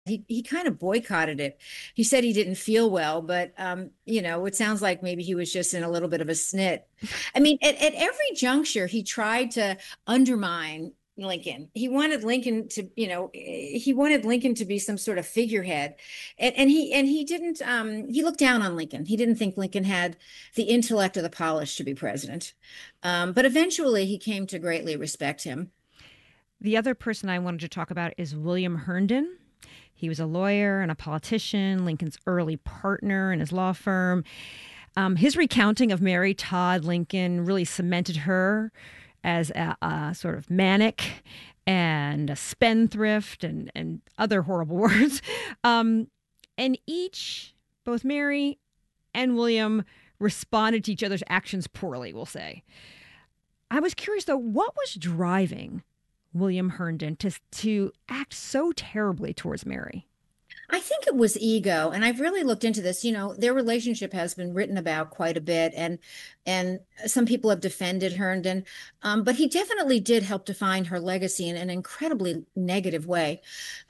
he kind of boycotted it. He said he didn't feel well, but it sounds like maybe he was just in a little bit of a snit. I mean, at every juncture, he tried to undermine Lincoln. He wanted Lincoln to be some sort of figurehead, and he didn't. He looked down on Lincoln. He didn't think Lincoln had the intellect or the polish to be president. But eventually, he came to greatly respect him. The other person I wanted to talk about is William Herndon. He was a lawyer and a politician, Lincoln's early partner in his law firm. His recounting of Mary Todd Lincoln really cemented her as a sort of manic and a spendthrift and other horrible words. And both Mary and William, responded to each other's actions poorly, we'll say. I was curious, though, what was driving William Herndon to act so terribly towards Mary? I think it was ego, and I've really looked into this. Their relationship has been written about quite a bit, and some people have defended Herndon, but he definitely did help define her legacy in an incredibly negative way.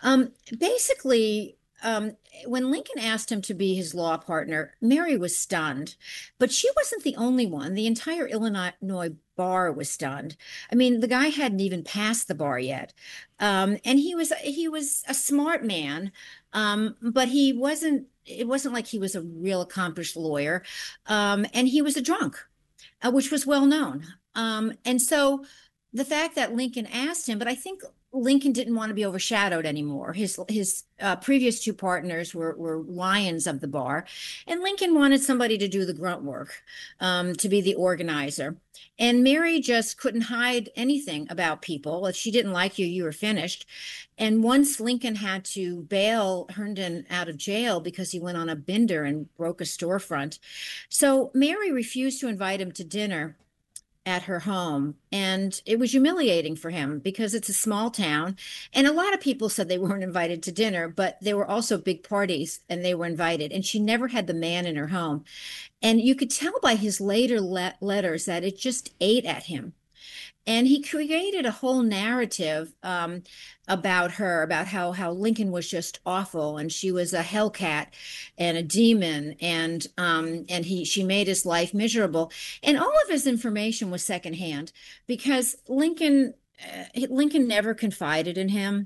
Basically, when Lincoln asked him to be his law partner, Mary was stunned, but she wasn't the only one. The entire Illinois bar was stunned. I mean, the guy hadn't even passed the bar yet, and he was a smart man, but he wasn't. It wasn't like he was a real accomplished lawyer, and he was a drunk, which was well known. And so the fact that Lincoln asked him, but I think Lincoln didn't want to be overshadowed anymore. His previous two partners were lions of the bar, and Lincoln wanted somebody to do the grunt work, to be the organizer. And Mary just couldn't hide anything about people. If she didn't like you, you were finished. And once Lincoln had to bail Herndon out of jail because he went on a bender and broke a storefront. So Mary refused to invite him to dinner at her home. And it was humiliating for him because it's a small town. And a lot of people said they weren't invited to dinner, but there were also big parties and they were invited. And she never had the man in her home. And you could tell by his later letters that it just ate at him. And he created a whole narrative, about her, about how Lincoln was just awful, and she was a hellcat and a demon, and she made his life miserable. And all of his information was secondhand because Lincoln never confided in him.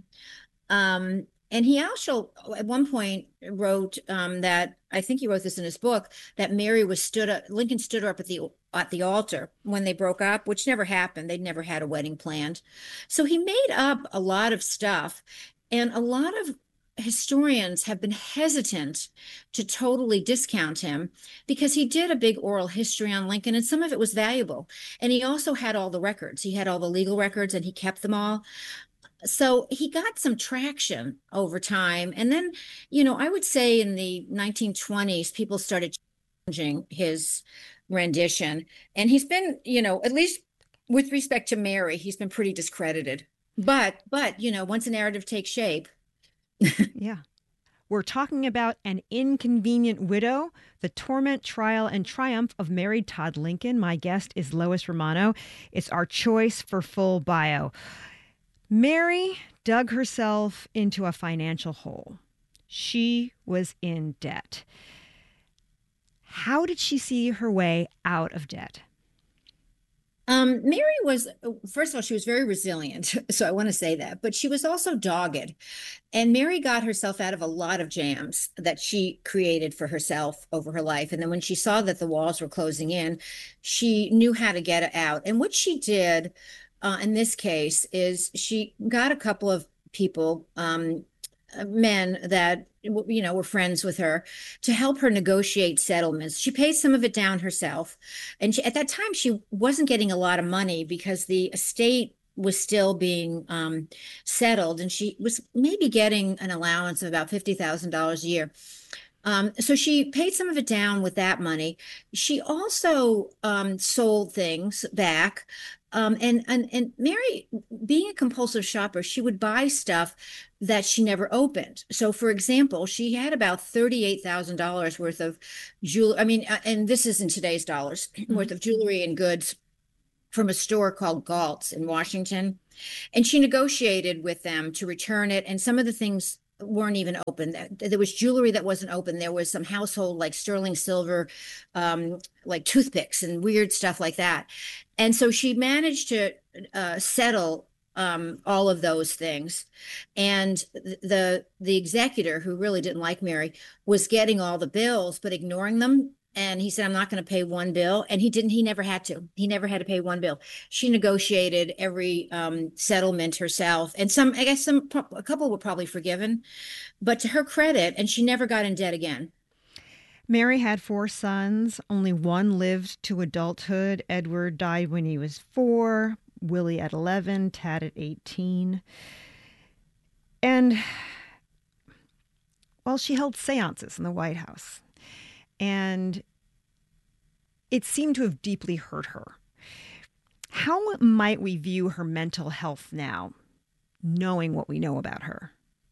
And he also, at one point, wrote, that I think he wrote this in his book, that Mary was stood up. Lincoln stood her up at the altar when they broke up, which never happened. They'd never had a wedding planned. So he made up a lot of stuff, and a lot of historians have been hesitant to totally discount him because he did a big oral history on Lincoln, and some of it was valuable. And he also had all the records. He had all the legal records, and he kept them all. So he got some traction over time. And then, I would say in the 1920s, people started changing his rendition. And he's been, at least with respect to Mary, he's been pretty discredited. But once a narrative takes shape. Yeah. We're talking about An Inconvenient Widow, The Torment, Trial, and Triumph of Mary Todd Lincoln. My guest is Lois Romano. It's our choice for full bio. Mary dug herself into a financial hole. She was in debt. How did she see her way out of debt? Mary was, first of all, she was very resilient. So I want to say that, but she was also dogged. And Mary got herself out of a lot of jams that she created for herself over her life. And then when she saw that the walls were closing in, she knew how to get out. And what she did, in this case, is she got a couple of people, men that were friends with her, to help her negotiate settlements. She paid some of it down herself, and at that time she wasn't getting a lot of money because the estate was still being, settled, and she was maybe getting an allowance of about $50,000 a year. So she paid some of it down with that money. She also, sold things back. And Mary, being a compulsive shopper, she would buy stuff that she never opened. So, for example, she had about $38,000 worth of jewelry. I mean, and this is in today's dollars, worth of jewelry and goods from a store called Galt's in Washington. And she negotiated with them to return it. And some of the things weren't even open. There was jewelry that wasn't open. There was some household like sterling silver, like toothpicks and weird stuff like that. And so she managed to settle all of those things. And the executor, who really didn't like Mary, was getting all the bills but ignoring them. And he said, I'm not going to pay one bill. And he never had to. He never had to pay one bill. She negotiated every settlement herself. And I guess a couple were probably forgiven. But to her credit, and she never got in debt again. Mary had 4 sons. Only one lived to adulthood. Edward died when he was 4, Willie at 11, Tad at 18. And, well, she held seances in the White House. And it seemed to have deeply hurt her. How might we view her mental health now, knowing what we know about her?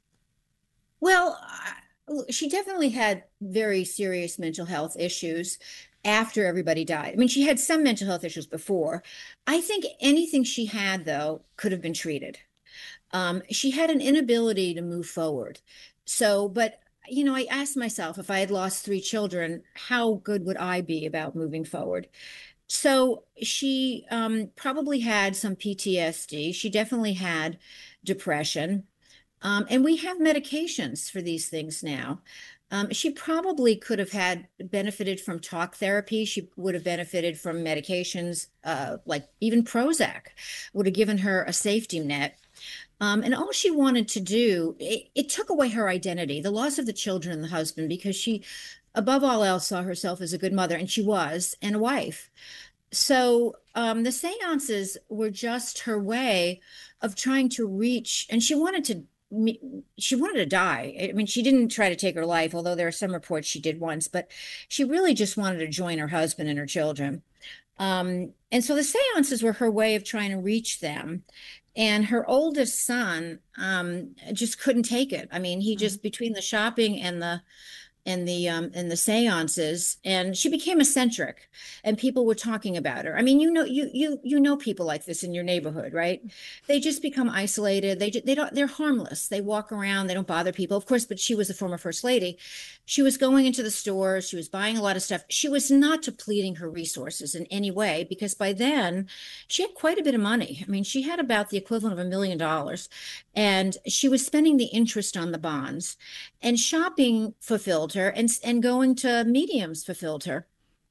Well, she definitely had very serious mental health issues after everybody died. I mean, she had some mental health issues before. I think anything she had, though, could have been treated. She had an inability to move forward. So, but I asked myself, if I had lost 3 children, how good would I be about moving forward? So she probably had some PTSD. She definitely had depression. And we have medications for these things now. She probably could have benefited from talk therapy. She would have benefited from medications like even Prozac would have given her a safety net. And all she wanted to do, it took away her identity, the loss of the children and the husband, because she, above all else, saw herself as a good mother, and she was, and a wife. So the seances were just her way of trying to reach, and she wanted to die. I mean, she didn't try to take her life, although there are some reports she did once, but she really just wanted to join her husband and her children. And so the seances were her way of trying to reach them. And her oldest son just couldn't take it. I mean, he just, between the shopping and the seances, and she became eccentric, and people were talking about her. I mean, you know people like this in your neighborhood, right? They just become isolated. They're harmless. They walk around, they don't bother people, of course. But she was a former first lady. She was going into the stores, she was buying a lot of stuff. She was not depleting her resources in any way, because by then she had quite a bit of money. I mean, she had about the equivalent of $1 million, and she was spending the interest on the bonds, and shopping fulfilled her, and going to mediums fulfilled her.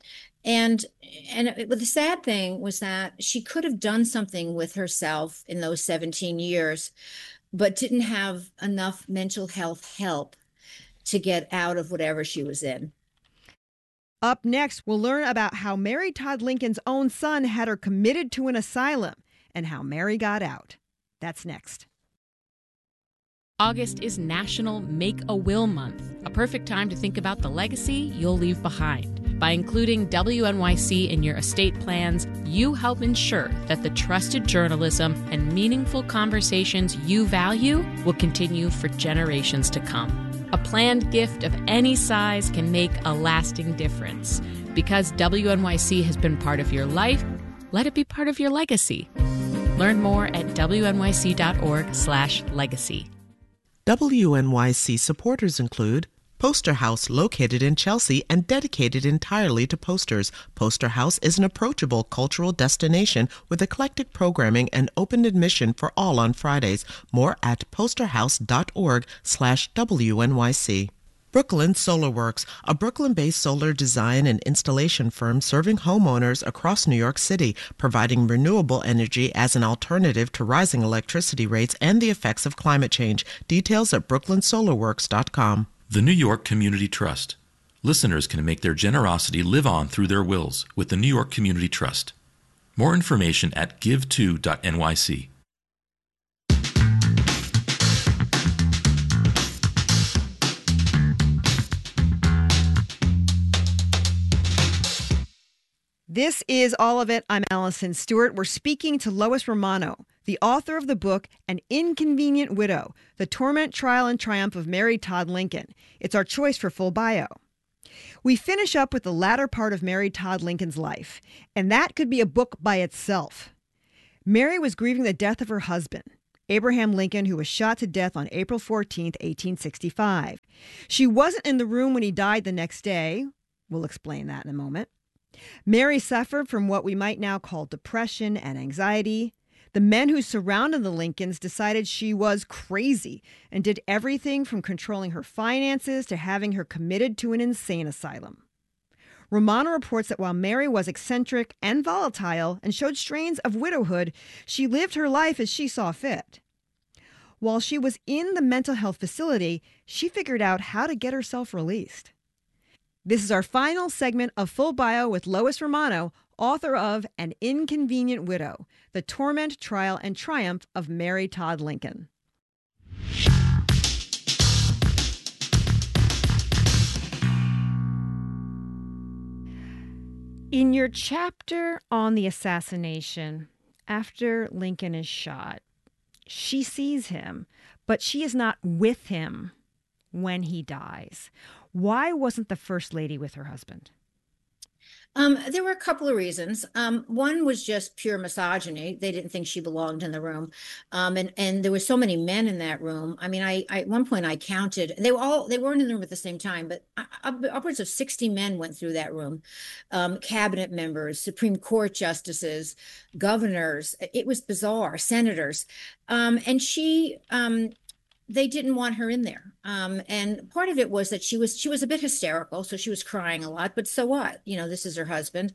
But the sad thing was that she could have done something with herself in those 17 years, but didn't have enough mental health help to get out of whatever she was in. Up next, we'll learn about how Mary Todd Lincoln's own son had her committed to an asylum and how Mary got out. That's next. August is National Make a Will Month, a perfect time to think about the legacy you'll leave behind. By including WNYC in your estate plans, you help ensure that the trusted journalism and meaningful conversations you value will continue for generations to come. A planned gift of any size can make a lasting difference. Because WNYC has been part of your life, let it be part of your legacy. Learn more at wnyc.org/legacy. WNYC supporters include Poster House, located in Chelsea and dedicated entirely to posters. Poster House is an approachable cultural destination with eclectic programming and open admission for all on Fridays. More at posterhouse.org/WNYC. Brooklyn Solar Works, a Brooklyn-based solar design and installation firm serving homeowners across New York City, providing renewable energy as an alternative to rising electricity rates and the effects of climate change. Details at brooklynsolarworks.com. The New York Community Trust. Listeners can make their generosity live on through their wills with the New York Community Trust. More information at give2.nyc. This is All of It. I'm Allison Stewart. We're speaking to Lois Romano, the author of the book An Inconvenient Widow, The Torment, Trial, and Triumph of Mary Todd Lincoln. It's our choice for full bio. We finish up with the latter part of Mary Todd Lincoln's life, and that could be a book by itself. Mary was grieving the death of her husband, Abraham Lincoln, who was shot to death on April 14th, 1865. She wasn't in the room when he died the next day. We'll explain that in a moment. Mary suffered from what we might now call depression and anxiety. The men who surrounded the Lincolns decided she was crazy and did everything from controlling her finances to having her committed to an insane asylum. Romano reports that while Mary was eccentric and volatile and showed strains of widowhood, she lived her life as she saw fit. While she was in the mental health facility, she figured out how to get herself released. This is our final segment of Full Bio with Lois Romano, author of An Inconvenient Widow, The Torment, Trial, and Triumph of Mary Todd Lincoln. In your chapter on the assassination, after Lincoln is shot, she sees him, but she is not with him when he dies. Why wasn't the First Lady with her husband? There were a couple of reasons. One was just pure misogyny. They didn't think she belonged in the room. And there were so many men in that room. I mean, I at one point I counted, they weren't in the room at the same time, but upwards of 60 men went through that room. Cabinet members, Supreme Court justices, governors. It was bizarre, senators. And they didn't want her in there. And part of it was that she was a bit hysterical, so she was crying a lot, but so what? You know, this is her husband.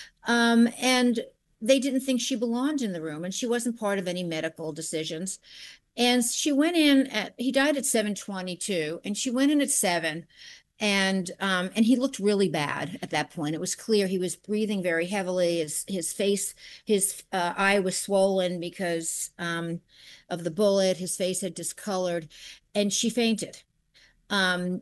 And they didn't think she belonged in the room, and she wasn't part of any medical decisions. And she went in he died at 7:22, and she went in at 7. And he looked really bad at that point. It was clear he was breathing very heavily. His eye was swollen because of the bullet. His face had discolored, and she fainted. Or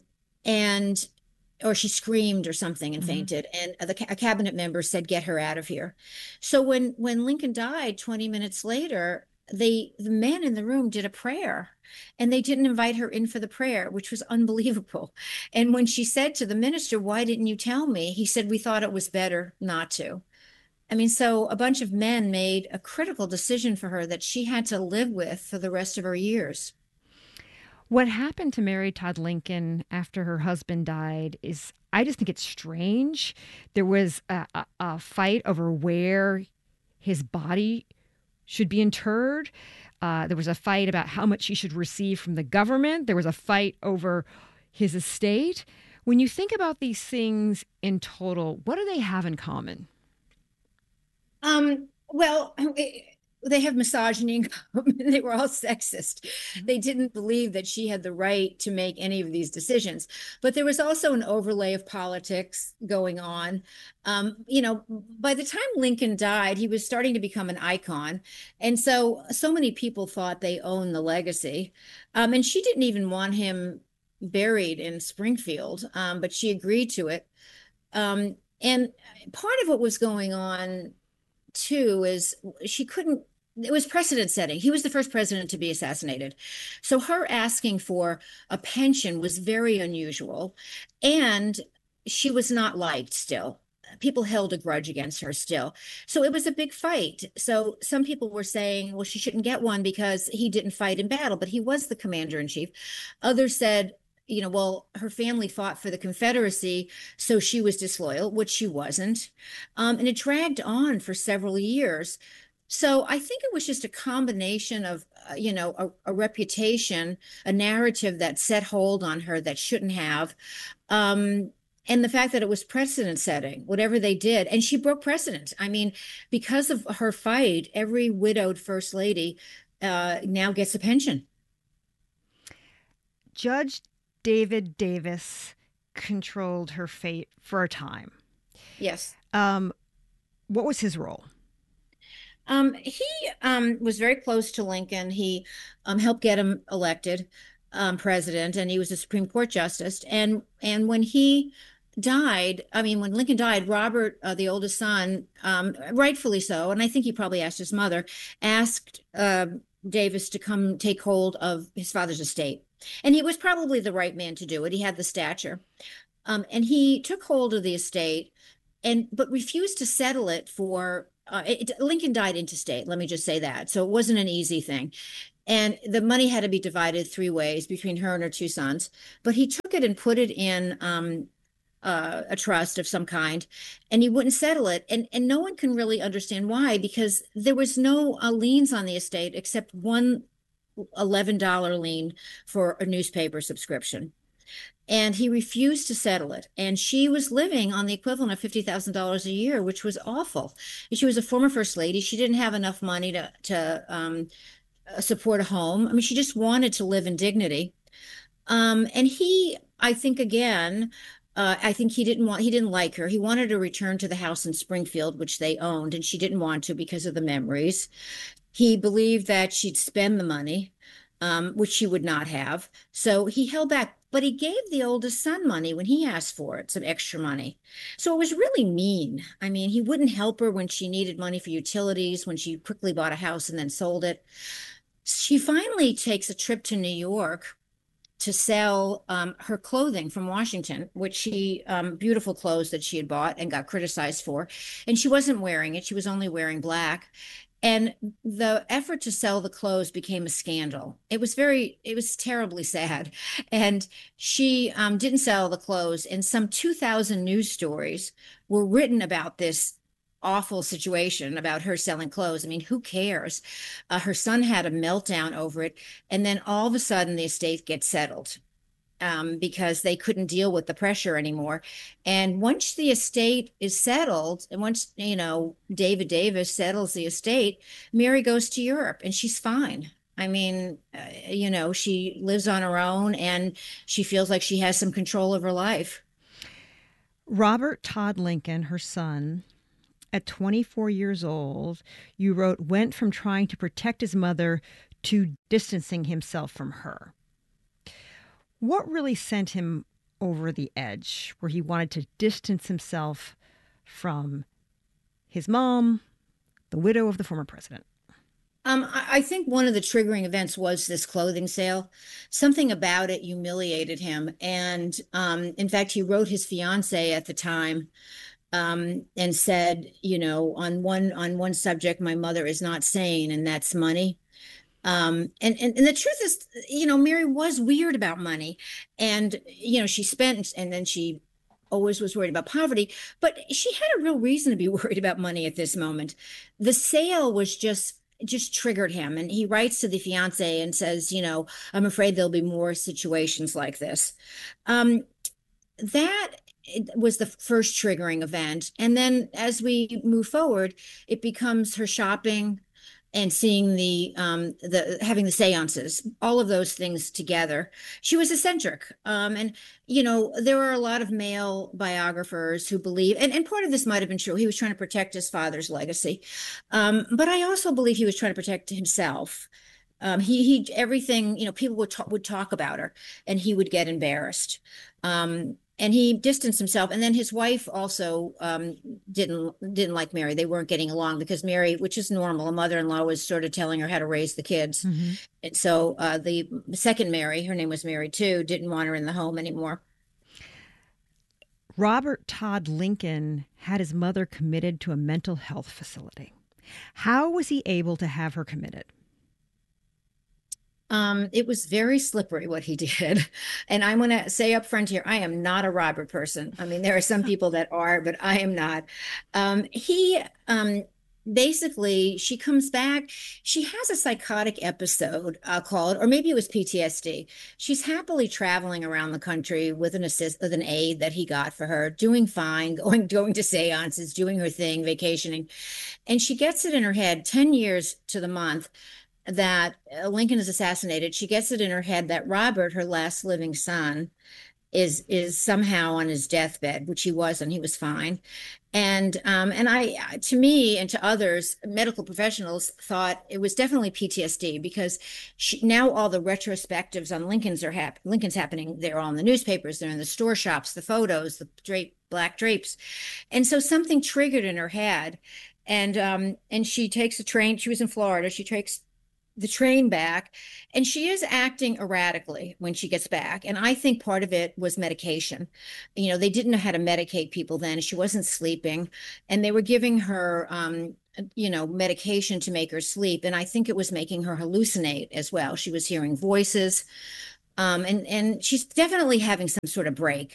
she screamed or something and fainted. And a cabinet member said, "Get her out of here." So when Lincoln died 20 minutes later, the men in the room did a prayer, and they didn't invite her in for the prayer, which was unbelievable. And when she said to the minister, "Why didn't you tell me?" He said, "We thought it was better not to." I mean, so a bunch of men made a critical decision for her that she had to live with for the rest of her years. What happened to Mary Todd Lincoln after her husband died is, I just think it's strange. There was a fight over where his body should be interred. There was a fight about how much he should receive from the government. There was a fight over his estate. When you think about these things in total, what do they have in common? Well, they have misogyny in common. They were all sexist. They didn't believe that she had the right to make any of these decisions. But there was also an overlay of politics going on. By the time Lincoln died, he was starting to become an icon. And so many people thought they owned the legacy. And she didn't even want him buried in Springfield, but she agreed to it. And part of what was going on too is it was precedent setting. He was the first president to be assassinated. So her asking for a pension was very unusual. And she was not liked still. People held a grudge against her still. So it was a big fight. So some people were saying, well, she shouldn't get one because he didn't fight in battle, but he was the commander in chief. Others said, well, her family fought for the Confederacy, so she was disloyal, which she wasn't. And it dragged on for several years. So I think it was just a combination of, a reputation, a narrative that set hold on her that shouldn't have. And the fact that it was precedent setting, whatever they did. And she broke precedent. I mean, because of her fight, every widowed First Lady now gets a pension. Judge David Davis controlled her fate for a time. Yes. What was his role? He was very close to Lincoln. He helped get him elected president, and he was a Supreme Court justice. And when he died, when Lincoln died, Robert, the oldest son, rightfully so, and I think he probably asked his mother, asked Davis to come take hold of his father's estate. And he was probably the right man to do it. He had the stature. And he took hold of the estate, but refused to settle it for Lincoln died intestate. Let me just say that. So it wasn't an easy thing. And the money had to be divided three ways between her and her two sons. But he took it and put it in a trust of some kind, and he wouldn't settle it. And no one can really understand why, because there was no liens on the estate except one $11 lien for a newspaper subscription. And he refused to settle it. And she was living on the equivalent of $50,000 a year, which was awful. She was a former first lady. She didn't have enough money to support a home. I mean, she just wanted to live in dignity. And he, I think again, I think he didn't like her. He wanted to return to the house in Springfield, which they owned, and she didn't want to because of the memories. He believed that she'd spend the money, which she would not have. So he held back, but he gave the oldest son money when he asked for it, some extra money. So it was really mean. I mean, he wouldn't help her when she needed money for utilities, when she quickly bought a house and then sold it. She finally takes a trip to New York to sell her clothing from Washington, which beautiful clothes that she had bought and got criticized for. And she wasn't wearing it. She was only wearing black. And the effort to sell the clothes became a scandal. It was terribly sad. And she didn't sell the clothes, and some 2,000 news stories were written about this awful situation about her selling clothes. I mean, who cares? Her son had a meltdown over it. And then all of a sudden, the estate gets settled because they couldn't deal with the pressure anymore. And once the estate is settled, and once, David Davis settles the estate, Mary goes to Europe and she's fine. I mean, she lives on her own and she feels like she has some control of her life. Robert Todd Lincoln, her son, at 24 years old, you wrote, went from trying to protect his mother to distancing himself from her. What really sent him over the edge, where he wanted to distance himself from his mom, the widow of the former president? I think one of the triggering events was this clothing sale. Something about it humiliated him. And in fact, he wrote his fiance at the time and said, on one subject, my mother is not sane, and that's money. And the truth is, Mary was weird about money, and, she spent, and then she always was worried about poverty, but she had a real reason to be worried about money at this moment. The sale was just triggered him. And he writes to the fiance and says, I'm afraid there'll be more situations like this. That was the first triggering event. And then as we move forward, it becomes her shopping and seeing having the seances, all of those things together. She was eccentric. And, there are a lot of male biographers who believe, and part of this might have been true. He was trying to protect his father's legacy. But I also believe he was trying to protect himself. Everything, people would talk about her and he would get embarrassed. And he distanced himself. And then his wife also didn't like Mary. They weren't getting along because Mary, which is normal, a mother-in-law was sort of telling her how to raise the kids. Mm-hmm. And so the second Mary, her name was Mary too, didn't want her in the home anymore. Robert Todd Lincoln had his mother committed to a mental health facility. How was he able to have her committed? It was very slippery what he did. And I'm going to say up front here, I am not a Robert person. I mean, there are some people that are, but I am not. Basically, she comes back. She has a psychotic episode called, or maybe it was PTSD. She's happily traveling around the country with an aide that he got for her, doing fine, going to seances, doing her thing, vacationing. And she gets it in her head 10 years to the month that Lincoln is assassinated. She gets it in her head that Robert, her last living son, is somehow on his deathbed, which he wasn't. He was fine. And to me and to others, medical professionals thought it was definitely PTSD because now all the retrospectives on Lincoln's happening. They're all in the newspapers. They're in the store shops, the photos, the black drapes. And so something triggered in her head. And she takes a train. She was in Florida. She takes the train back, and she is acting erratically when she gets back. And I think part of it was medication. They didn't know how to medicate people then. She wasn't sleeping, and they were giving her medication to make her sleep. And I think it was making her hallucinate as well. She was hearing voices, and she's definitely having some sort of break.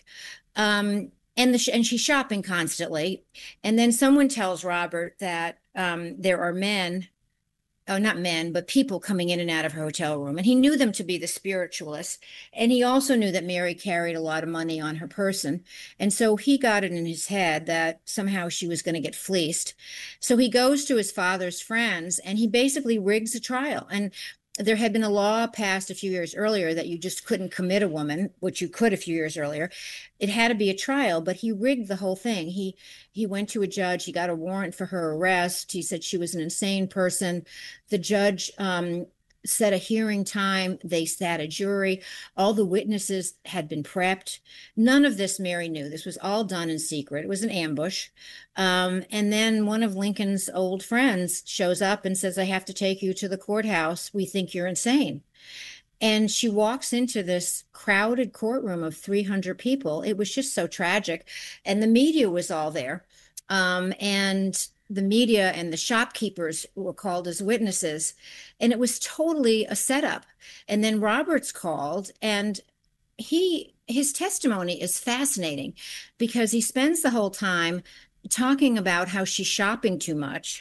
And she's shopping constantly. And then someone tells Robert that there are men, oh, not men, but people coming in and out of her hotel room. And he knew them to be the spiritualists. And he also knew that Mary carried a lot of money on her person. And so he got it in his head that somehow she was going to get fleeced. So he goes to his father's friends and he basically rigs a trial. And there had been a law passed a few years earlier that you just couldn't commit a woman, which you could a few years earlier. It had to be a trial, but he rigged the whole thing. He went to a judge. He got a warrant for her arrest. He said she was an insane person. The judge set a hearing time. They sat a jury. All the witnesses had been prepped. None of this Mary knew. This was all done in secret. It was an ambush. And then one of Lincoln's old friends shows up and says, I have to take you to the courthouse. We think you're insane. And she walks into this crowded courtroom of 300 people. It was just so tragic. And the media was all there. And the media and the shopkeepers were called as witnesses. And it was totally a setup. And then Roberts called, and his testimony is fascinating because he spends the whole time talking about how she's shopping too much.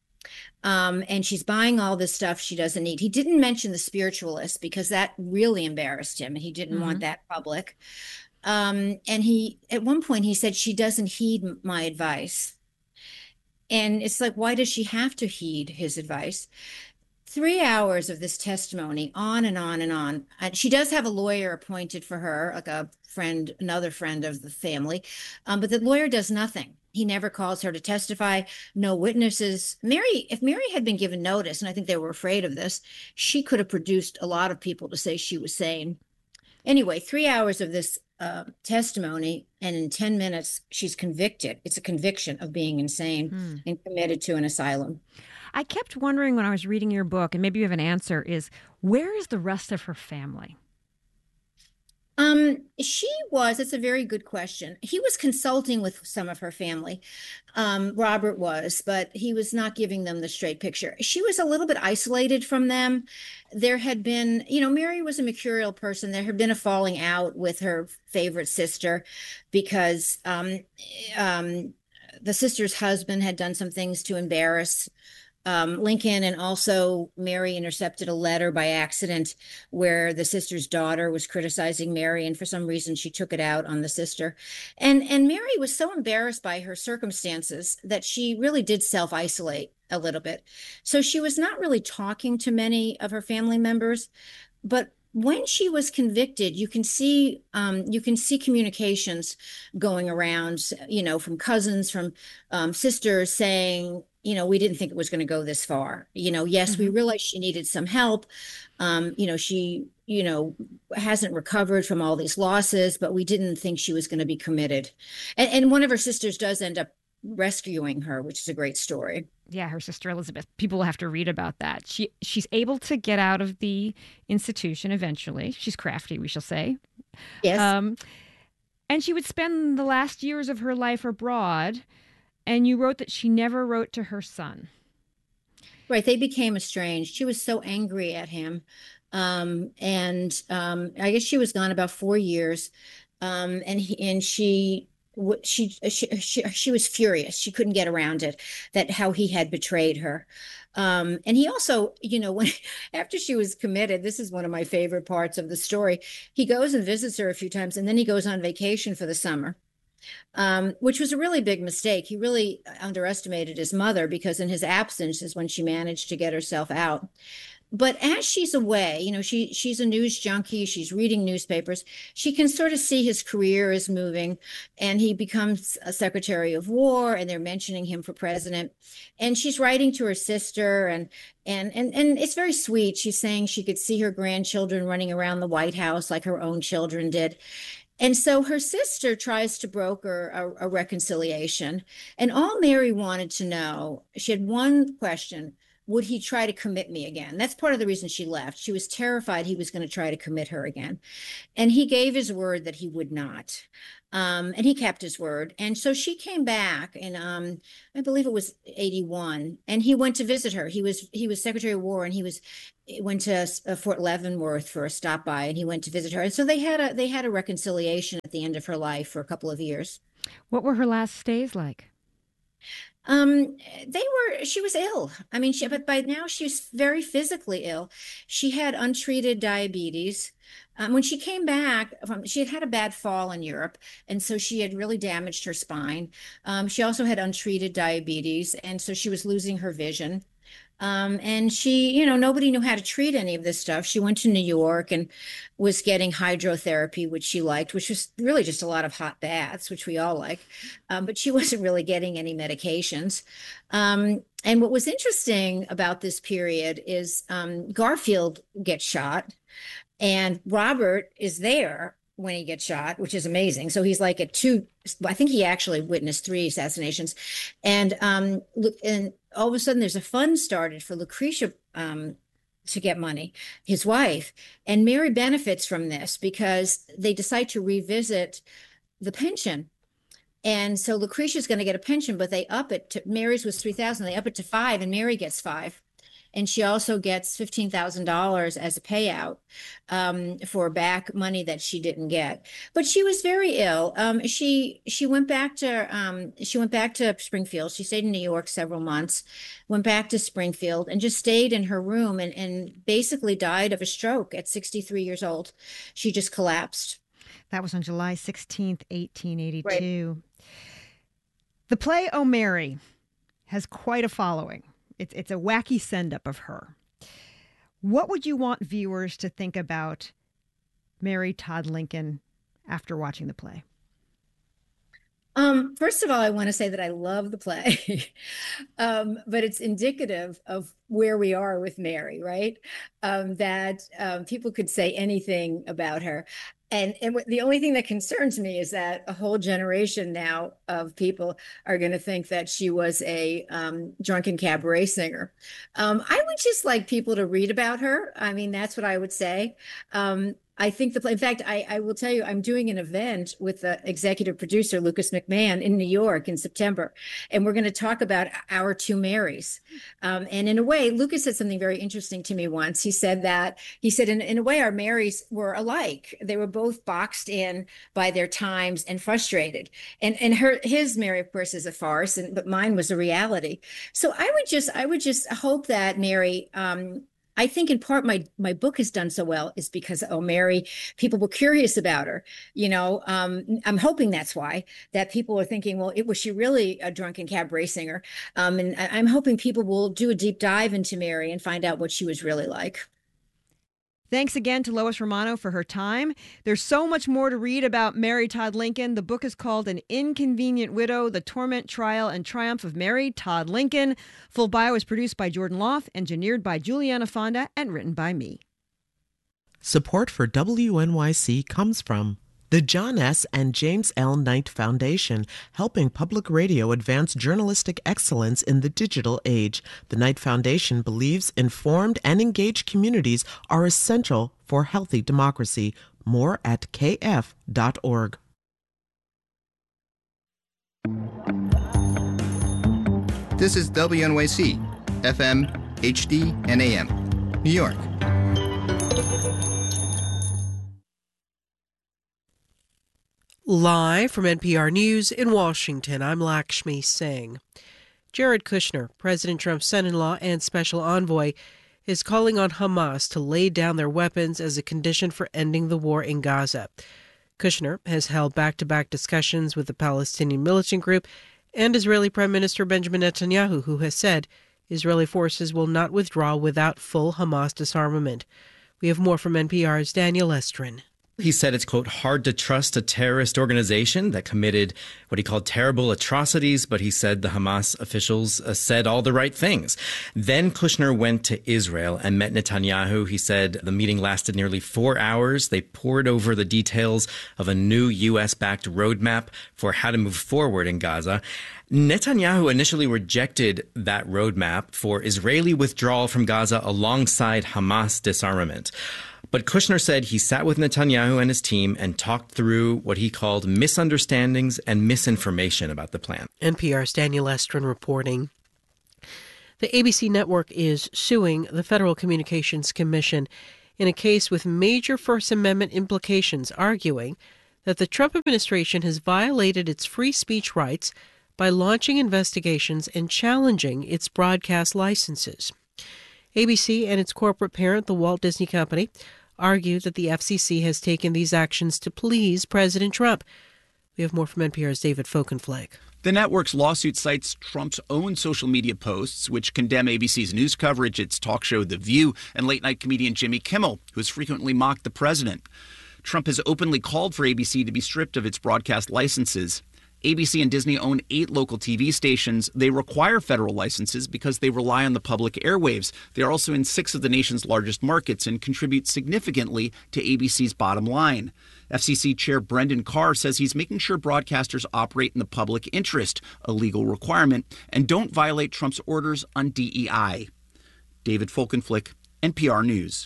And she's buying all this stuff she doesn't need. He didn't mention the spiritualist because that really embarrassed him, and he didn't want that public. And at one point he said, she doesn't heed my advice. And it's like, why does she have to heed his advice? 3 hours of this testimony, on and on and on. And she does have a lawyer appointed for her, like a friend, another friend of the family. But the lawyer does nothing. He never calls her to testify, no witnesses. If Mary had been given notice, and I think they were afraid of this, she could have produced a lot of people to say she was sane. Anyway, 3 hours of this testimony, and in 10 minutes, she's convicted. It's a conviction of being insane and committed to an asylum. I kept wondering when I was reading your book, and maybe you have an answer, is where is the rest of her family? It's a very good question. He was consulting with some of her family. Robert was, but he was not giving them the straight picture. She was a little bit isolated from them. There had been, Mary was a mercurial person. There had been a falling out with her favorite sister because the sister's husband had done some things to embarrass Lincoln, and also Mary intercepted a letter by accident where the sister's daughter was criticizing Mary, and for some reason she took it out on the sister. And Mary was so embarrassed by her circumstances that she really did self-isolate a little bit. So she was not really talking to many of her family members, but when she was convicted, you can see communications going around, from cousins, from sisters saying, we didn't think it was going to go this far. Yes, we realized she needed some help. She, hasn't recovered from all these losses, but we didn't think she was going to be committed. And one of her sisters does end up rescuing her, which is a great story. Yeah, her sister Elizabeth. People will have to read about that. She's able to get out of the institution eventually. She's crafty, we shall say. Yes. And she would spend the last years of her life abroad. And you wrote that she never wrote to her son. Right. They became estranged. She was so angry at him. I guess she was gone about 4 years. She was furious. She couldn't get around it, that how he had betrayed her. And he also, after she was committed, this is one of my favorite parts of the story. He goes and visits her a few times, and then he goes on vacation for the summer. Which was a really big mistake. He really underestimated his mother, because in his absence is when she managed to get herself out. But as she's away, she's a news junkie. She's reading newspapers. She can sort of see his career is moving, and he becomes a Secretary of War, and they're mentioning him for president. And she's writing to her sister, and it's very sweet. She's saying she could see her grandchildren running around the White House like her own children did. And so her sister tries to broker a reconciliation. And all Mary wanted to know, she had one question: would he try to commit me again? That's part of the reason she left. She was terrified he was going to try to commit her again. And he gave his word that he would not. And he kept his word. And so she came back in, I believe it was 81, and he went to visit her. He was Secretary of War, and he went to Fort Leavenworth for a stop by, and he went to visit her. And so they had a reconciliation at the end of her life for a couple of years. What were her last stays like? She was ill. I mean, but by now she's very physically ill. She had untreated diabetes. When she came back she had had a bad fall in Europe, and so she had really damaged her spine. She also had untreated diabetes, and so she was losing her vision. And she, nobody knew how to treat any of this stuff. She went to New York and was getting hydrotherapy, which she liked, which was really just a lot of hot baths, which we all like. But she wasn't really getting any medications. And what was interesting about this period is Garfield gets shot, and Robert is there when he gets shot, which is amazing. So he's like I think he actually witnessed 3 assassinations. And all of a sudden there's a fund started for Lucretia to get money, his wife. And Mary benefits from this because they decide to revisit the pension. And so Lucretia's going to get a pension, but they up it to, Mary's was 3,000, they up it to 5, and Mary gets 5. And she also gets $15,000 as a payout for back money that she didn't get. But she was very ill. She went back to Springfield. She stayed in New York several months, went back to Springfield, and just stayed in her room and basically died of a stroke at 63 years old. She just collapsed. That was on July 16th, 1882. Right. The play O Mary has quite a following. It's a wacky send-up of her. What would you want viewers to think about Mary Todd Lincoln after watching the play? First of all, I want to say that I love the play, but it's indicative of where we are with Mary, right? That people could say anything about her. And the only thing that concerns me is that a whole generation now of people are going to think that she was a drunken cabaret singer. I would just like people to read about her. I mean, that's what I would say. I think in fact, I will tell you, I'm doing an event with the executive producer, Lucas McMahon, in New York in September. And we're going to talk about our 2 Marys. And in a way, Lucas said something very interesting to me once. He said in a way, our Marys were alike. They were both boxed in by their times and frustrated. And his Mary, of course, is a farce, but mine was a reality. So I would just hope that Mary, I think in part my book has done so well is because Mary, people were curious about her. I'm hoping that's why, that people are thinking, well, was she really a drunken cabaret singer? And I'm hoping people will do a deep dive into Mary and find out what she was really like. Thanks again to Lois Romano for her time. There's so much more to read about Mary Todd Lincoln. The book is called An Inconvenient Widow, The Torment, Trial, and Triumph of Mary Todd Lincoln. Full Bio is produced by Jordan Loth, engineered by Juliana Fonda, and written by me. Support for WNYC comes from the John S. and James L. Knight Foundation, helping public radio advance journalistic excellence in the digital age. The Knight Foundation believes informed and engaged communities are essential for healthy democracy. More at kf.org. This is WNYC, FM, HD, and AM, New York. Live from NPR News in Washington, I'm Lakshmi Singh. Jared Kushner, President Trump's son-in-law and special envoy, is calling on Hamas to lay down their weapons as a condition for ending the war in Gaza. Kushner has held back-to-back discussions with the Palestinian militant group and Israeli Prime Minister Benjamin Netanyahu, who has said Israeli forces will not withdraw without full Hamas disarmament. We have more from NPR's Daniel Estrin. He said it's, quote, hard to trust a terrorist organization that committed what he called terrible atrocities, but he said the Hamas officials said all the right things. Then Kushner went to Israel and met Netanyahu. He said the meeting lasted nearly 4 hours. They pored over the details of a new U.S.-backed roadmap for how to move forward in Gaza. Netanyahu initially rejected that roadmap for Israeli withdrawal from Gaza alongside Hamas disarmament. But Kushner said he sat with Netanyahu and his team and talked through what he called misunderstandings and misinformation about the plan. NPR's Daniel Estrin reporting. The ABC network is suing the Federal Communications Commission in a case with major First Amendment implications, arguing that the Trump administration has violated its free speech rights by launching investigations and challenging its broadcast licenses. ABC and its corporate parent, the Walt Disney Company, argue that the FCC has taken these actions to please President Trump. We have more from NPR's David Folkenflik. The network's lawsuit cites Trump's own social media posts, which condemn ABC's news coverage, its talk show The View, and late-night comedian Jimmy Kimmel, who has frequently mocked the president. Trump has openly called for ABC to be stripped of its broadcast licenses. ABC and Disney own 8 local TV stations. They require federal licenses because they rely on the public airwaves. They are also in 6 of the nation's largest markets and contribute significantly to ABC's bottom line. FCC Chair Brendan Carr says he's making sure broadcasters operate in the public interest, a legal requirement, and don't violate Trump's orders on DEI. David Folkenflik, NPR News.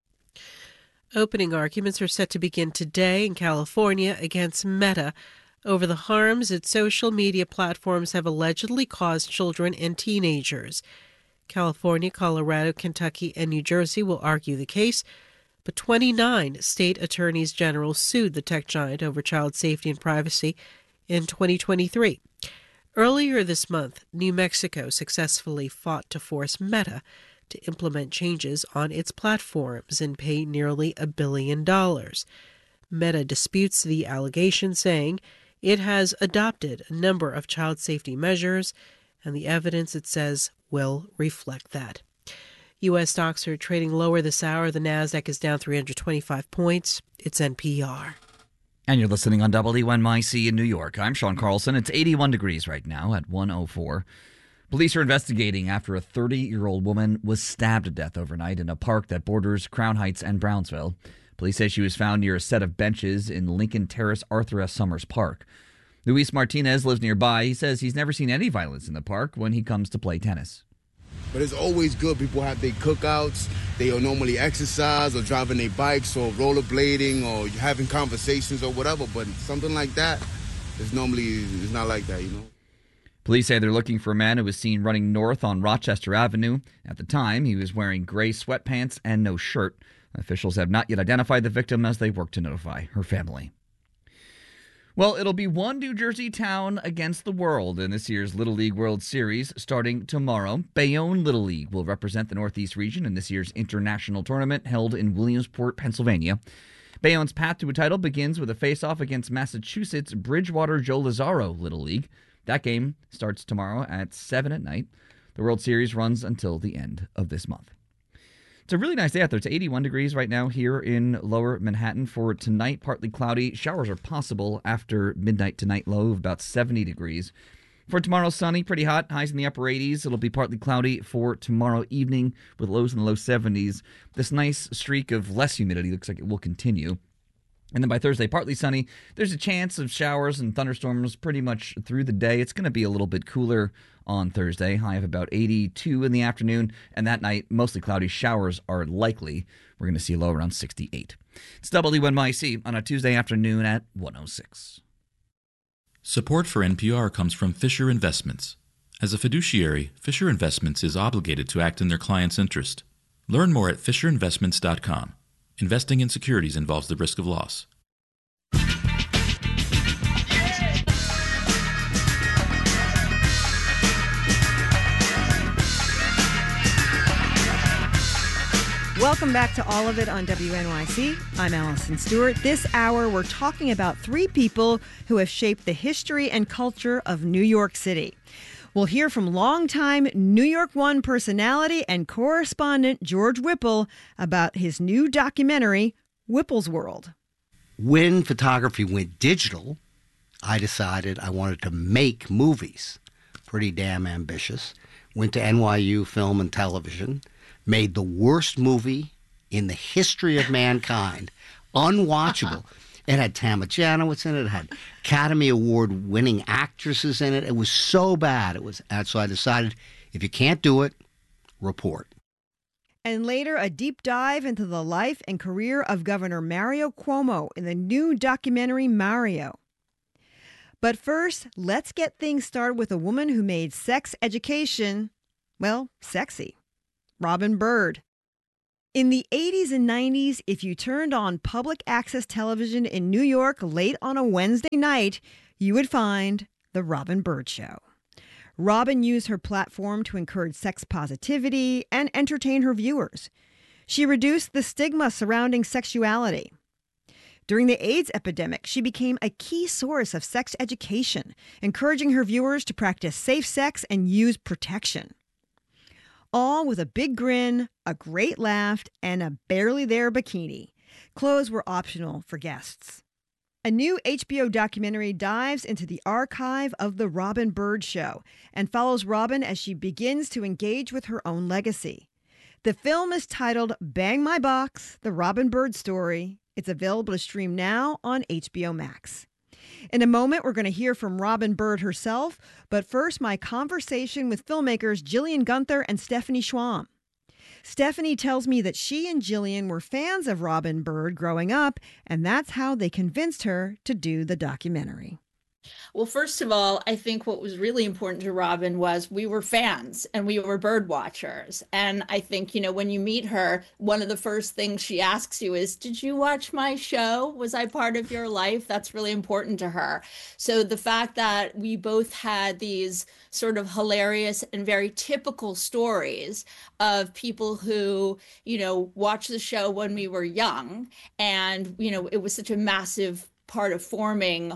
Opening arguments are set to begin today in California against Meta over the harms its social media platforms have allegedly caused children and teenagers. California, Colorado, Kentucky, and New Jersey will argue the case, but 29 state attorneys general sued the tech giant over child safety and privacy in 2023. Earlier this month, New Mexico successfully fought to force Meta to implement changes on its platforms and pay nearly $1 billion. Meta disputes the allegation, saying it has adopted a number of child safety measures, and the evidence, it says, will reflect that. U.S. stocks are trading lower this hour. The Nasdaq is down 325 points. It's NPR. And you're listening on WNYC in New York. I'm Sean Carlson. It's 81 degrees right now at 104. Police are investigating after a 30-year-old woman was stabbed to death overnight in a park that borders Crown Heights and Brownsville. Police say she was found near a set of benches in Lincoln Terrace Arthur S. Summers Park. Luis Martinez lives nearby. He says he's never seen any violence in the park when he comes to play tennis. But it's always good. People have their cookouts. They will normally exercise or driving their bikes or rollerblading or having conversations or whatever. But something like that is it's not like that, you know. Police say they're looking for a man who was seen running north on Rochester Avenue. At the time, he was wearing gray sweatpants and no shirt. Officials have not yet identified the victim as they work to notify her family. Well, it'll be one New Jersey town against the world in this year's Little League World Series starting tomorrow. Bayonne Little League will represent the Northeast region in this year's international tournament held in Williamsport, Pennsylvania. Bayonne's path to a title begins with a face-off against Massachusetts' Bridgewater Joe Lazaro Little League. That game starts tomorrow at 7 at night. The World Series runs until the end of this month. It's a really nice day out there. It's 81 degrees right now here in lower Manhattan. For tonight, partly cloudy. Showers are possible after midnight tonight, low of about 70 degrees. For tomorrow, sunny, pretty hot, highs in the upper 80s. It'll be partly cloudy for tomorrow evening with lows in the low 70s. This nice streak of less humidity looks like it will continue. And then by Thursday, partly sunny. There's a chance of showers and thunderstorms pretty much through the day. It's going to be a little bit cooler on Thursday, high of about 82 in the afternoon. And that night, mostly cloudy, showers are likely. We're going to see a low around 68. It's WNYC on a Tuesday afternoon at 1:06. Support for NPR comes from Fisher Investments. As a fiduciary, Fisher Investments is obligated to act in their client's interest. Learn more at fisherinvestments.com. Investing in securities involves the risk of loss. Welcome back to All of It on WNYC. I'm Allison Stewart. This hour, we're talking about 3 people who have shaped the history and culture of New York City. We'll hear from longtime New York One personality and correspondent George Whipple about his new documentary, Whipple's World. When photography went digital, I decided I wanted to make movies. Pretty damn ambitious. Went to NYU Film and Television, made the worst movie in the history of mankind, unwatchable. It had Tama Janowitz in it. It had Academy Award winning actresses in it. It was so bad. So I decided, if you can't do it, report. And later, a deep dive into the life and career of Governor Mario Cuomo in the new documentary Mario. But first, let's get things started with a woman who made sex education, well, sexy. Robin Bird. In the 80s and 90s, if you turned on public access television in New York late on a Wednesday night, you would find The Robin Bird Show. Robin used her platform to encourage sex positivity and entertain her viewers. She reduced the stigma surrounding sexuality. During the AIDS epidemic, she became a key source of sex education, encouraging her viewers to practice safe sex and use protection. All with a big grin, a great laugh, and a barely there bikini. Clothes were optional for guests. A new HBO documentary dives into the archive of The Robin Bird Show and follows Robin as she begins to engage with her own legacy. The film is titled Bang My Box, The Robin Bird Story. It's available to stream now on HBO Max. In a moment, we're going to hear from Robin Bird herself, but first, my conversation with filmmakers Jillian Gunther and Stephanie Schwam. Stephanie tells me that she and Jillian were fans of Robin Bird growing up, and that's how they convinced her to do the documentary. Well, first of all, I think what was really important to Robin was we were fans and we were bird watchers. And I think, when you meet her, one of the first things she asks you is, did you watch my show? Was I part of your life? That's really important to her. So the fact that we both had these sort of hilarious and very typical stories of people who, watched the show when we were young. And, it was such a massive part of forming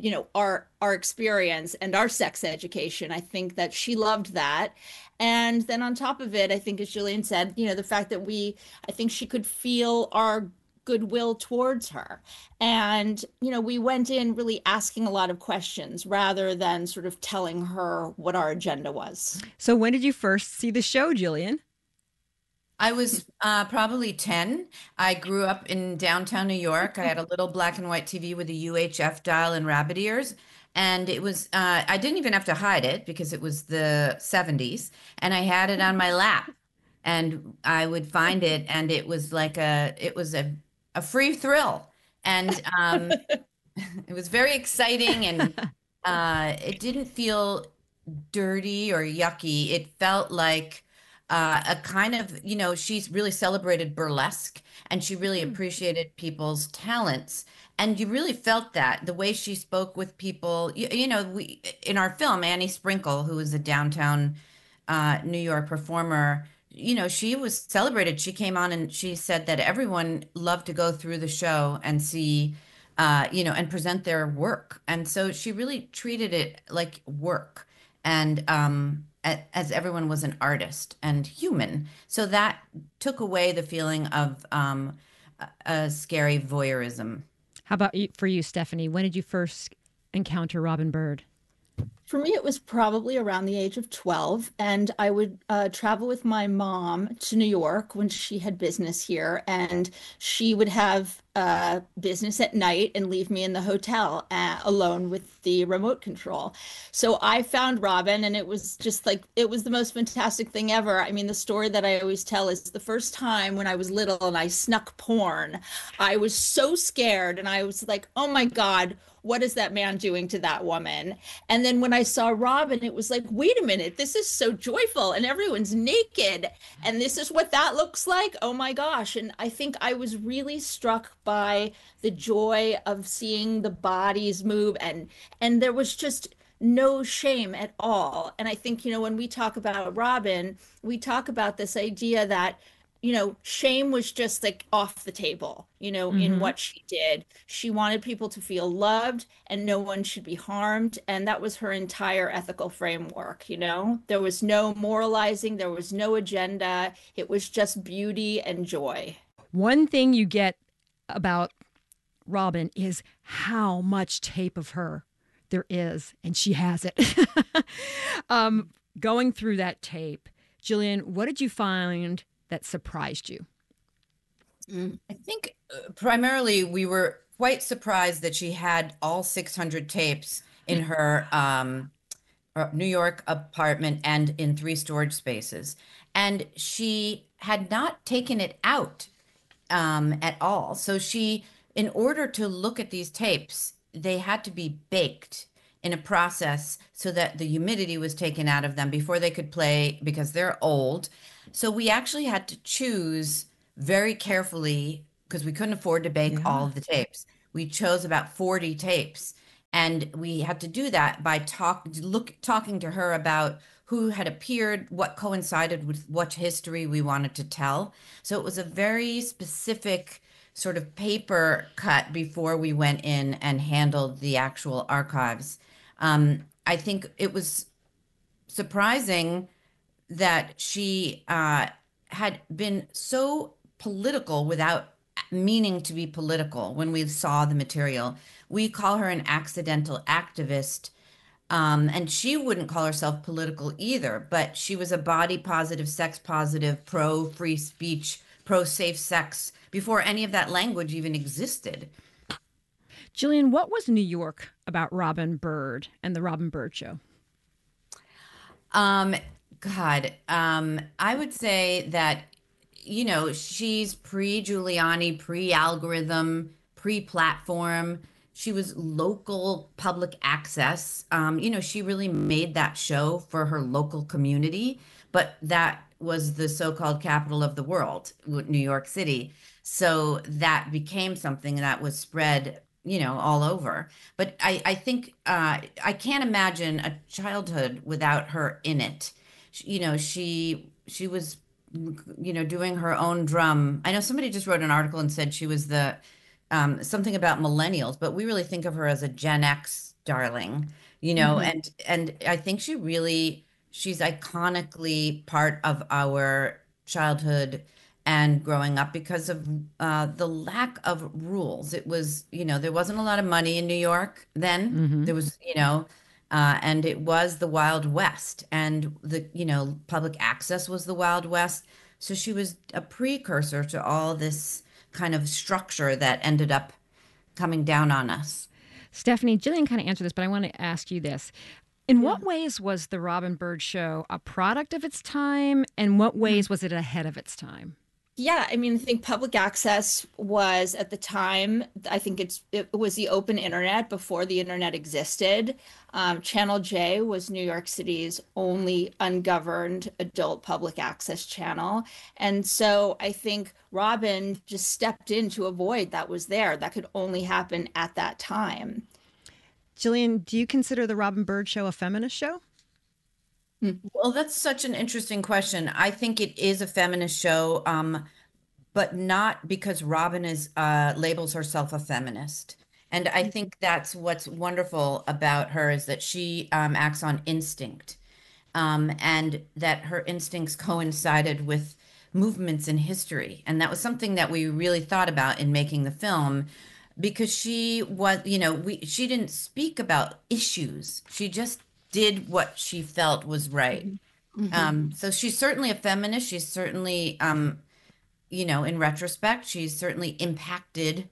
our experience and our sex education. I think that she loved that. And then on top of it, I think, as Jillian said, the fact that I think she could feel our goodwill towards her. And, we went in really asking a lot of questions rather than sort of telling her what our agenda was. So when did you first see the show, Jillian? I was probably 10. I grew up in downtown New York. I had a little black and white TV with a UHF dial and rabbit ears. And it was, I didn't even have to hide it because it was the 70s. And I had it on my lap. And I would find it. And it was like it was a free thrill. And it was very exciting. And it didn't feel dirty or yucky. It felt like a kind of, she's really celebrated burlesque and she really appreciated people's talents. And you really felt that the way she spoke with people, we, in our film, Annie Sprinkle, who was a downtown New York performer, she was celebrated. She came on and she said that everyone loved to go through the show and see, and present their work. And so she really treated it like work. And, as everyone was an artist and human. So that took away the feeling of a scary voyeurism. How about for you, Stephanie? When did you first encounter Robin Bird? For me, it was probably around the age of 12, and I would travel with my mom to New York when she had business here, and she would have business at night and leave me in the hotel alone with the remote control. So I found Robin, and it was just like, it was the most fantastic thing ever. I mean, the story that I always tell is the first time when I was little and I snuck porn, I was so scared, and I was like, oh my God, what is that man doing to that woman? And then when I saw Robin, it was like, wait a minute, this is so joyful and everyone's naked. And this is what that looks like. Oh my gosh. And I think I was really struck by the joy of seeing the bodies move. And there was just no shame at all. And I think, when we talk about Robin, we talk about this idea that shame was just like off the table, in what she did. She wanted people to feel loved and no one should be harmed. And that was her entire ethical framework. There was no moralizing, there was no agenda. It was just beauty and joy. One thing you get about Robin is how much tape of her there is, and she has it. Going through that tape, Jillian, what did you find that surprised you? I think primarily we were quite surprised that she had all 600 tapes in her New York apartment and in 3 storage spaces. And she had not taken it out at all. So in order to look at these tapes, they had to be baked in a process so that the humidity was taken out of them before they could play because they're old. So we actually had to choose very carefully because we couldn't afford to bake all of the tapes. We chose about 40 tapes, and we had to do that by talking to her about who had appeared, what coincided with what history we wanted to tell. So it was a very specific sort of paper cut before we went in and handled the actual archives. I think it was surprising that she had been so political without meaning to be political when we saw the material. We call her an accidental activist, and she wouldn't call herself political either, but she was a body positive, sex positive, pro free speech, pro safe sex before any of that language even existed. Jillian, what was New York about Robin Bird and the Robin Bird Show? I would say that, she's pre-Giuliani, pre-algorithm, pre-platform. She was local public access. She really made that show for her local community, but that was the so-called capital of the world, New York City. So that became something that was spread all over. But I think I can't imagine a childhood without her in it. She was, doing her own drum. I know somebody just wrote an article and said she was the something about millennials, but we really think of her as a Gen X darling, and I think she's iconically part of our childhood and growing up because of the lack of rules. It was, there wasn't a lot of money in New York then. Mm-hmm. There was, and it was the Wild West, and the, public access was the Wild West. So she was a precursor to all this kind of structure that ended up coming down on us. Stephanie, Jillian kind of answered this, but I want to ask you this. In what ways was the Robin Bird Show a product of its time, and what ways was it ahead of its time? Yeah, I think public access was at the time, I think it was the open internet before the internet existed. Channel J was New York City's only ungoverned adult public access channel. And so I think Robin just stepped into a void that was there that could only happen at that time. Jillian, do you consider the Robin Bird Show a feminist show? Well, that's such an interesting question. I think it is a feminist show, but not because Robin labels herself a feminist. And I think that's what's wonderful about her is that she acts on instinct, and that her instincts coincided with movements in history. And that was something that we really thought about in making the film, because she was, she didn't speak about issues. She just did what she felt was right. Mm-hmm. So she's certainly a feminist. She's certainly, in retrospect, she's certainly impacted,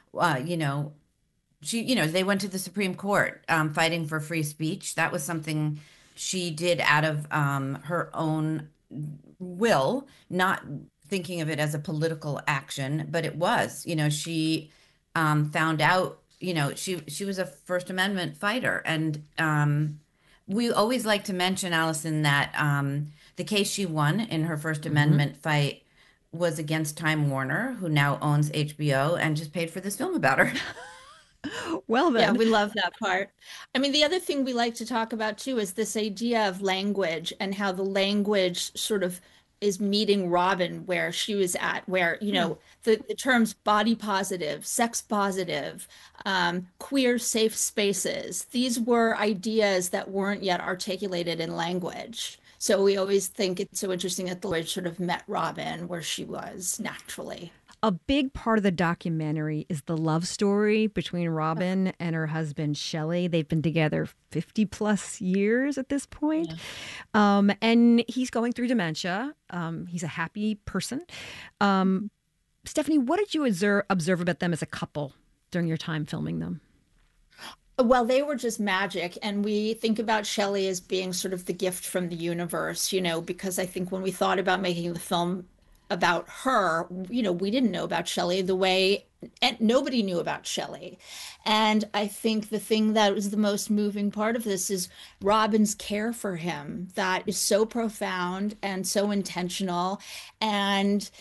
they went to the Supreme Court fighting for free speech. That was something she did out of her own will, not thinking of it as a political action, but it was, she found out, she was a First Amendment fighter. And we always like to mention, Allison, that the case she won in her First Amendment fight was against Time Warner, who now owns HBO and just paid for this film about her. Well, then. Yeah, we love that part. The other thing we like to talk about, too, is this idea of language and how the language sort of is meeting Robin where she was at, where, the terms body positive, sex positive, queer safe spaces, these were ideas that weren't yet articulated in language. So we always think it's so interesting that the language sort of met Robin where she was naturally. A big part of the documentary is the love story between Robin and her husband, Shelley. They've been together 50 plus years at this point. And he's going through dementia. He's a happy person. Stephanie, what did you observe about them as a couple during your time filming them? Well, they were just magic. And we think about Shelley as being sort of the gift from the universe, because I think when we thought about making the film about her, we didn't know about Shelley the way, and nobody knew about Shelley. And I think the thing that was the most moving part of this is Robin's care for him, that is so profound and so intentional. And,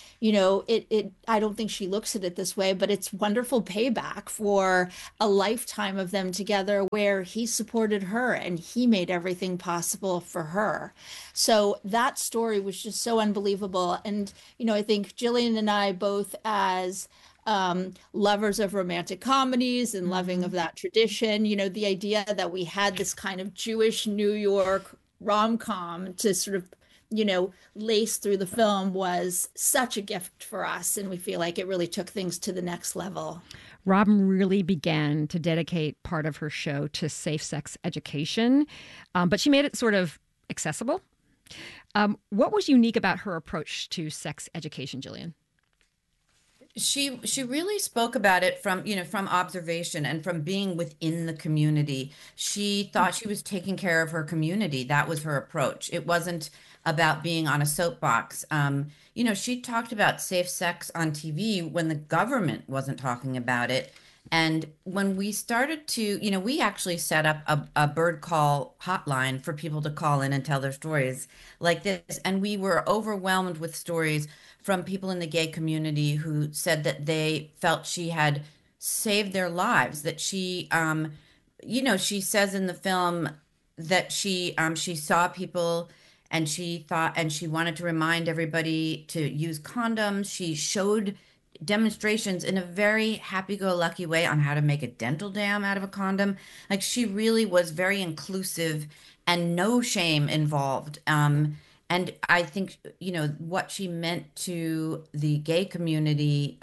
I don't think she looks at it this way, but it's wonderful payback for a lifetime of them together where he supported her and he made everything possible for her. So that story was just so unbelievable. And, I think Jillian and I both, as lovers of romantic comedies and loving of that tradition, the idea that we had this kind of Jewish New York rom-com to sort of, lace through the film was such a gift for us. And we feel like it really took things to the next level. Robin really began to dedicate part of her show to safe sex education, but she made it sort of accessible. What was unique about her approach to sex education, Jillian? She really spoke about it from observation and from being within the community. She thought she was taking care of her community. That was her approach. It wasn't about being on a soapbox. She talked about safe sex on TV when the government wasn't talking about it. And when we started to, we actually set up a bird call hotline for people to call in and tell their stories like this. And we were overwhelmed with stories from people in the gay community who said that they felt she had saved their lives, that she, she says in the film that she saw people and she thought, and she wanted to remind everybody to use condoms. She showed demonstrations in a very happy-go-lucky way on how to make a dental dam out of a condom. Like, she really was very inclusive and no shame involved. And I think, what she meant to the gay community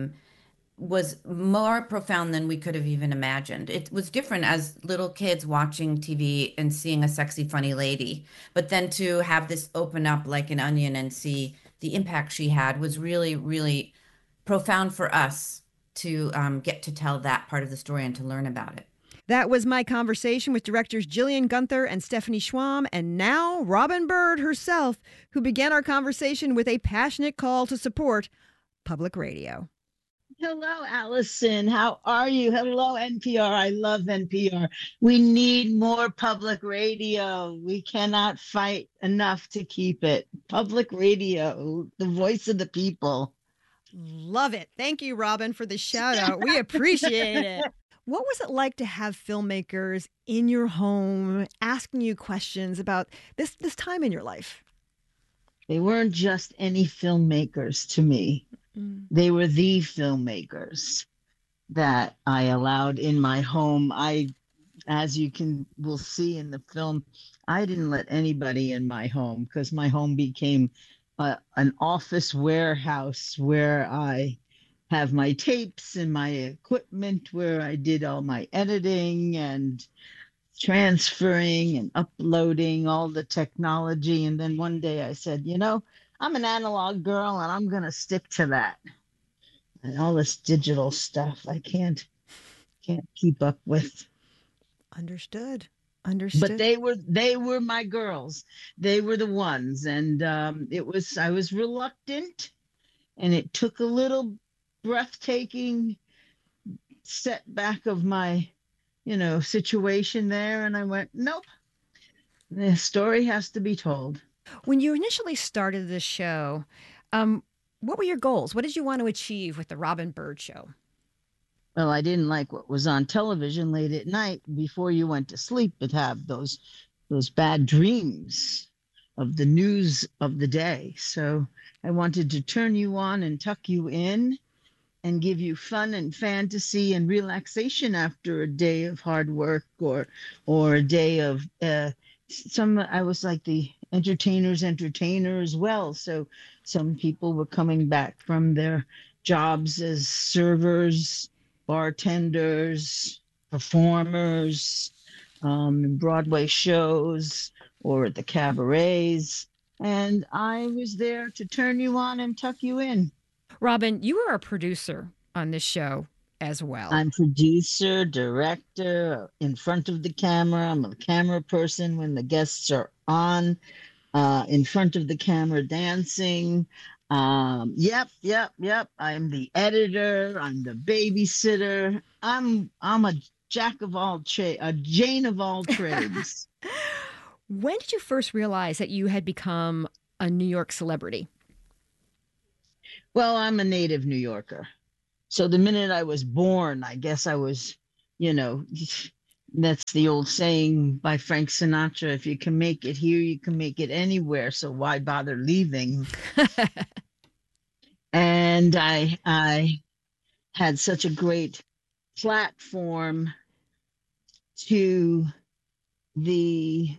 was more profound than we could have even imagined. It was different as little kids watching TV and seeing a sexy, funny lady. But then to have this open up like an onion and see the impact she had was really, really profound for us to get to tell that part of the story and to learn about it. That was my conversation with directors Jillian Gunther and Stephanie Schwam, and now Robin Bird herself, who began our conversation with a passionate call to support public radio. Hello, Allison. How are you? Hello, NPR. I love NPR. We need more public radio. We cannot fight enough to keep it. Public radio, the voice of the people. Love it. Thank you, Robin, for the shout out. We appreciate it. What was it like to have filmmakers in your home asking you questions about this time in your life? They weren't just any filmmakers to me. They were the filmmakers that I allowed in my home. As you will see in the film, I didn't let anybody in my home because my home became an office warehouse where I have my tapes and my equipment, where I did all my editing and transferring and uploading all the technology. And then one day I said, I'm an analog girl and I'm going to stick to that. And all this digital stuff, I can't keep up with. Understood. But they were my girls. They were the ones. And I was reluctant, and it took a little breathtaking setback of my, situation there. And I went, nope, the story has to be told. When you initially started this show, what were your goals? What did you want to achieve with the Robin Bird Show? Well, I didn't like what was on television late at night before you went to sleep, but have those bad dreams of the news of the day. So I wanted to turn you on and tuck you in and give you fun and fantasy and relaxation after a day of hard work or a day of I was like the entertainer as well. So some people were coming back from their jobs as servers, bartenders, performers, in Broadway shows or at the cabarets. And I was there to turn you on and tuck you in. Robin, you are a producer on this show as well. I'm producer, director, in front of the camera. I'm a camera person when the guests are on, in front of the camera dancing. Yep. I'm the editor. I'm the babysitter. I'm a jack of all trades, a Jane of all trades. When did you first realize that you had become a New York celebrity? Well, I'm a native New Yorker. So the minute I was born, I guess I was, that's the old saying by Frank Sinatra, if you can make it here, you can make it anywhere. So why bother leaving? And I had such a great platform to the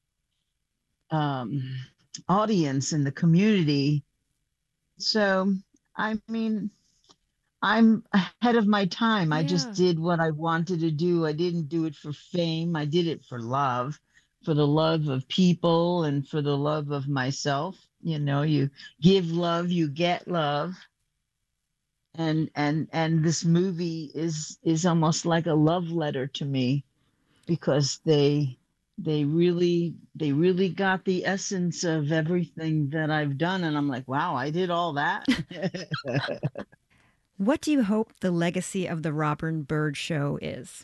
audience in the community. So, I mean, I'm ahead of my time. I just did what I wanted to do. I didn't do it for fame. I did it for love, for the love of people and for the love of myself. You give love, you get love. And this movie is almost like a love letter to me, because they really got the essence of everything that I've done. And I'm like, wow, I did all that. What do you hope the legacy of the Robin Bird Show is?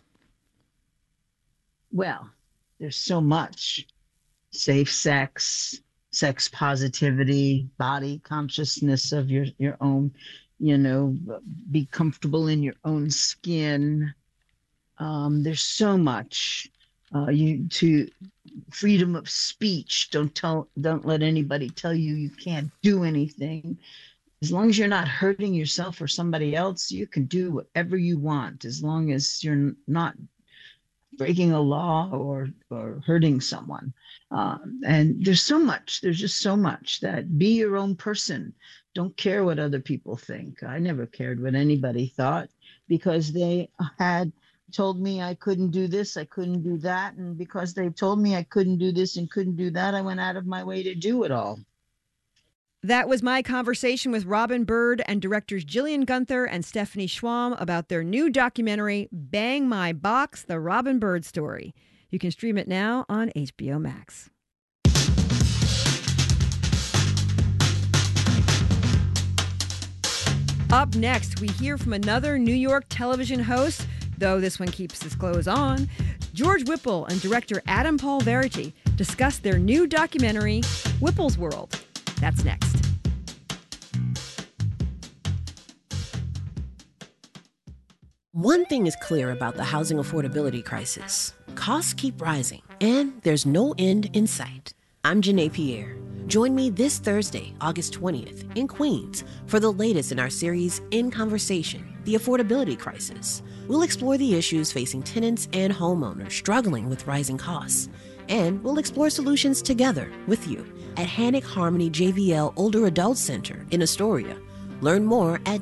Well, there's so much. Safe sex, sex positivity, body consciousness of your own, be comfortable in your own skin. There's so much. To freedom of speech. Don't let anybody tell you can't do anything. As long as you're not hurting yourself or somebody else, you can do whatever you want, as long as you're not breaking a law or hurting someone. And there's just so much that be your own person. Don't care what other people think. I never cared what anybody thought, because they had told me I couldn't do this, I couldn't do that. And because they told me I couldn't do this and couldn't do that, I went out of my way to do it all. That was my conversation with Robin Bird and directors Jillian Gunther and Stephanie Schwam about their new documentary, Bang My Box, The Robin Bird Story. You can stream it now on HBO Max. Up next, we hear from another New York television host, though this one keeps his clothes on. George Whipple and director Adam Paul Verity discuss their new documentary, Whipple's World. That's next. One thing is clear about the housing affordability crisis. Costs keep rising, and there's no end in sight. I'm Janae Pierre. Join me this Thursday, August 20th, in Queens for the latest in our series, In Conversation, The Affordability Crisis. We'll explore the issues facing tenants and homeowners struggling with rising costs. And we'll explore solutions together with you at Hannock Harmony JVL Older Adult Center in Astoria. Learn more at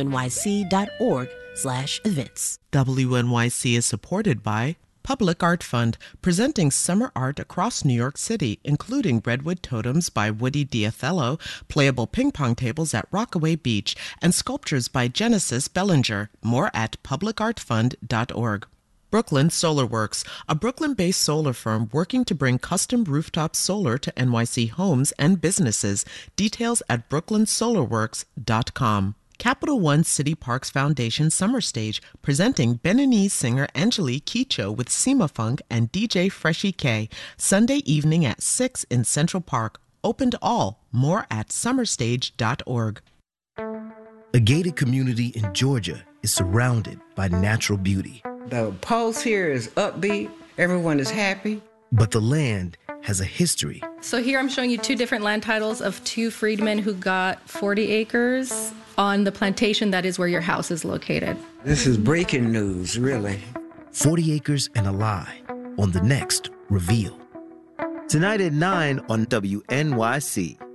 wnyc.org/events. WNYC is supported by Public Art Fund, presenting summer art across New York City, including Redwood Totems by Woody Diothello, playable ping pong tables at Rockaway Beach, and sculptures by Genesis Bellinger. More at publicartfund.org. Brooklyn Solar Works, a Brooklyn-based solar firm working to bring custom rooftop solar to NYC homes and businesses. Details at brooklynsolarworks.com. Capital One City Parks Foundation Summer Stage, presenting Beninese singer Angelique Kidjo with Sima Funk and DJ Freshie K, Sunday evening at 6 in Central Park. Open to all. More at summerstage.org. A gated community in Georgia is surrounded by natural beauty. The pulse here is upbeat. Everyone is happy. But the land has a history. So here I'm showing you two different land titles of two freedmen who got 40 acres on the plantation that is where your house is located. This is breaking news, really. 40 Acres and a Lie on the next Reveal. Tonight at 9 on WNYC.